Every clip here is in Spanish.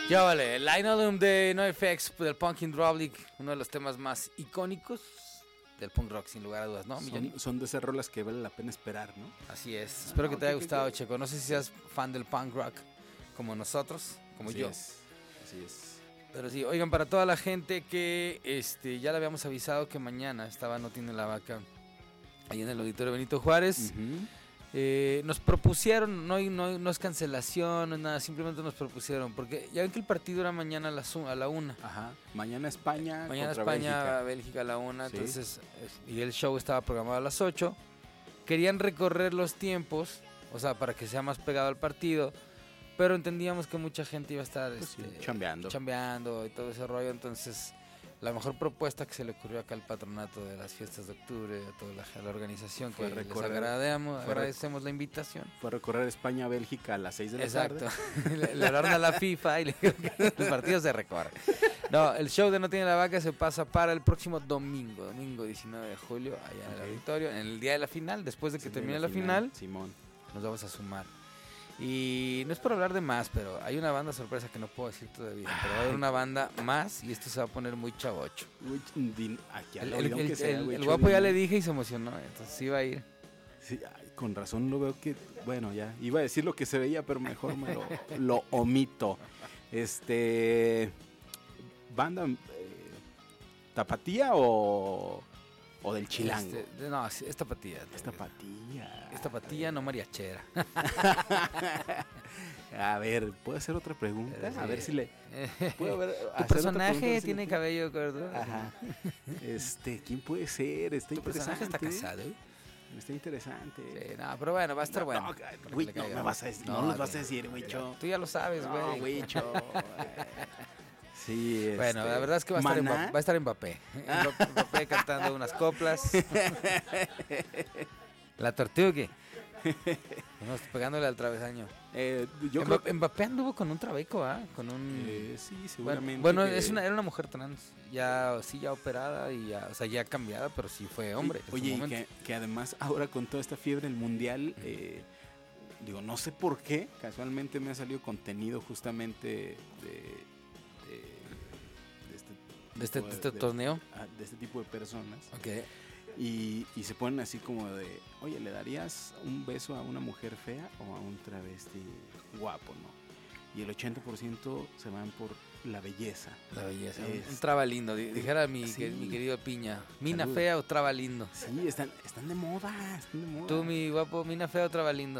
Ya vale, el Linoleum de NoFX del Punk in Drublic, uno de los temas más icónicos del punk rock, sin lugar a dudas, ¿no? Son de esas rolas que vale la pena esperar, ¿no? Así es. Espero que te haya gustado, Checo. No sé si seas fan del punk rock como nosotros, como Así yo. Así es. Pero sí, oigan, para toda la gente que ya le habíamos avisado que mañana estaba No Tiene la Vaca ahí en el Auditorio Benito Juárez. Nos propusieron, no es cancelación, no es nada, simplemente nos propusieron, porque ya ven que el partido era mañana a la 1. Ajá, mañana España contra Bélgica a la 1, sí. Entonces, y el show estaba programado a las 8. Querían recorrer los tiempos, o sea, para que sea más pegado al partido, pero entendíamos que mucha gente iba a estar chambeando y todo ese rollo, entonces la mejor propuesta que se le ocurrió acá al patronato de las fiestas de octubre, a toda la organización, que les agradecemos la invitación. Fue recorrer España-Bélgica a las 6 de la tarde. Exacto, le hablaron a la FIFA y le dijeron que el partido se recorre. No, el show de No Tiene la Vaca se pasa para el próximo domingo 19 de julio, allá en el auditorio, en el día de la final, después de que termine la final, Simón. Nos vamos a sumar. Y no es por hablar de más, pero hay una banda sorpresa que no puedo decir todavía. Pero va a haber una banda más y esto se va a poner muy chavocho. El guapo ya le dije y se emocionó, entonces sí va a ir. Sí, con razón lo veo que, bueno, ya iba a decir lo que se veía, pero mejor me lo omito. Banda tapatía o del chilango. No, es tapatía. Es tapatía, no mariachera. A ver, ¿puedo hacer otra pregunta? Sí. A ver si le puedo ver. Tu personaje tiene cabello corto. Ajá. ¿Quién puede ser? Está ¿Tu personaje está casado? Está interesante. Sí, no, pero bueno, va a estar bueno. No me vas a decir, no los vas a decir, Wicho. Tú ya lo sabes, güey. No, Wicho. Sí, bueno, la verdad es que va a estar Mbappé. Mbappé cantando unas coplas. La Tortuga. Pegándole al travesaño. Mbappé anduvo con un trabeco, con un... sí, seguramente. Bueno, era una mujer trans, ya operada y ya cambiada, pero sí fue hombre. Oye, que además ahora con toda esta fiebre del mundial, no sé por qué, casualmente me ha salido contenido justamente de este torneo. De este tipo de personas. Okay. Y se ponen así como de, oye, ¿le darías un beso a una mujer fea o a un travesti guapo, no? Y el 80% se van por la belleza. La belleza. Un traba lindo, dijera mi querido Piña. ¿Mina Salud. Fea o traba lindo? Sí, están de moda, Tú, mi guapo, ¿mina fea o traba lindo?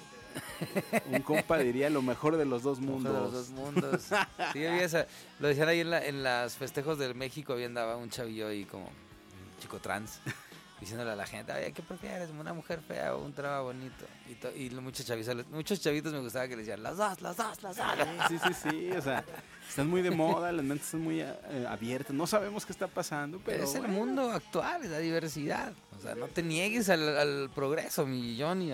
Un compa diría lo mejor de los dos mundos. De los dos mundos. Sí, lo decían ahí en las festejos del México, había andaba un chavillo ahí como chico trans, diciéndole a la gente, oye, ¿qué prefieres? ¿Una mujer fea o un traba bonito? Y muchos chavitos me gustaba que le decían, las dos. Sí, o sea, están muy de moda, las mentes están muy abiertas, no sabemos qué está pasando, pero es el mundo actual, es la diversidad, o sea, no te niegues al progreso, mi Johnny,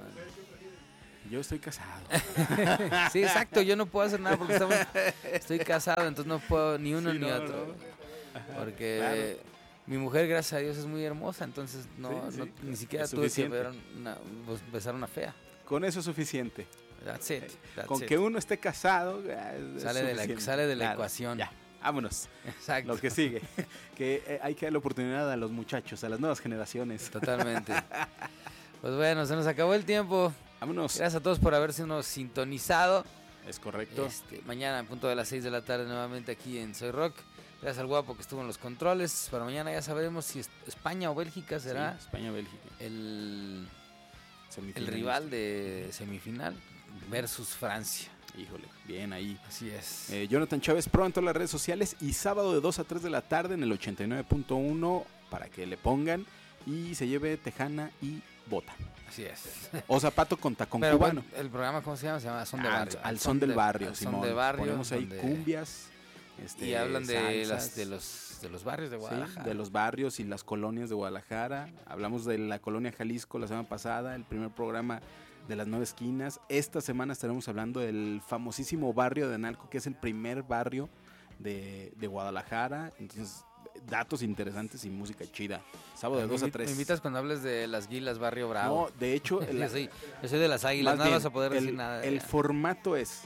Yo estoy casado. Sí, exacto, yo no puedo hacer nada porque estoy casado, entonces no puedo ni uno ni otro. No. Porque... Claro. Mi mujer, gracias a Dios, es muy hermosa, entonces ni siquiera tuve que besar una fea. Con eso es suficiente. That's it. Que uno esté casado, sale de la ecuación. Ya, vámonos. Exacto. Lo que sigue. Que hay que dar la oportunidad a los muchachos, a las nuevas generaciones. Totalmente. Pues bueno, se nos acabó el tiempo. Vámonos. Gracias a todos por haberse sintonizado. Es correcto. Mañana a punto de las 6 de la tarde nuevamente aquí en Soy Rock. Gracias al guapo que estuvo en los controles. Para mañana ya sabremos si España o Bélgica será. Sí, España o Bélgica. El rival de semifinal versus Francia. Híjole, bien ahí. Así es. Jonathan Chávez pronto en las redes sociales y sábado de 2 a 3 de la tarde en el 89.1 para que le pongan y se lleve tejana y bota. Así es. O zapato con tacón cubano. Bueno, el programa, ¿cómo se llama? Se llama Son de Barrio. Al son del barrio, al Simón. Son de barrio. Ponemos ahí cumbias. Y hablan de los barrios de Guadalajara. Sí, de los barrios y las colonias de Guadalajara. Hablamos de la colonia Jalisco la semana pasada, el primer programa de las 9 esquinas. Esta semana estaremos hablando del famosísimo barrio de Analco, que es el primer barrio de Guadalajara. Entonces, datos interesantes y música chida. Sábado de 2 a 3. Me invitas cuando hables de las Guilas, Barrio Bravo. No, de hecho... yo soy de las Águilas, nada vas a poder decir nada. El formato es...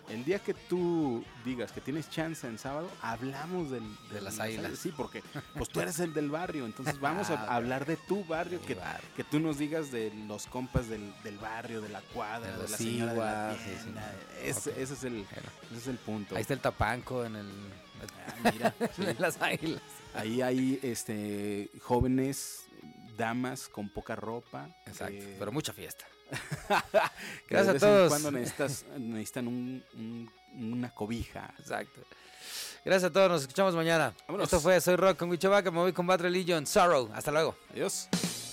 El día que tú digas que tienes chance en sábado, hablamos de las Águilas. Sí, porque pues tú eres el del barrio, entonces vamos a hablar de tu barrio, que tú nos digas de los compas del barrio, de la cuadra, de la señora de la tienda. Ese es el punto. Ahí está el Tapanco en el... mira, sí. De las Águilas. Ahí hay jóvenes, damas con poca ropa. Exacto, pero mucha fiesta. Gracias a todos. Cuando necesitan una cobija. Exacto. Gracias a todos, nos escuchamos mañana. Vámonos. Esto fue Soy Rock con Huichobaca, me voy con Bad Religion, Sorrow. Hasta luego. Adiós.